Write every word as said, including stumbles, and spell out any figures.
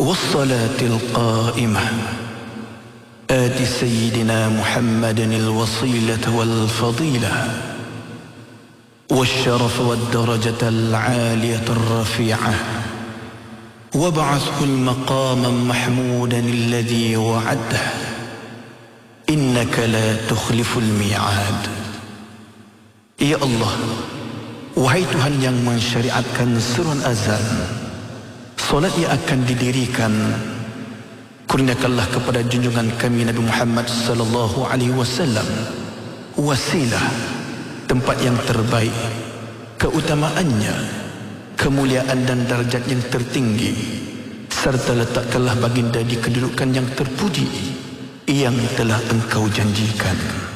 والصلاة القائمة آت سيدنا محمد الوصيلة والفضيلة والشرف والدرجة العالية الرفيعة وابعثه المقام محمودا الذي وعده إنك لا تخلف الميعاد. Ya Allah, wahai Tuhan yang mensyariatkan seruan azan, solat yang akan didirikan, kurniakanlah kepada junjungan kami Nabi Muhammad sallallahu alaihi wasallam wasilah, tempat yang terbaik, keutamaannya, kemuliaan dan darjat yang tertinggi, serta letakkanlah baginda di kedudukan yang terpuji yang telah engkau janjikan.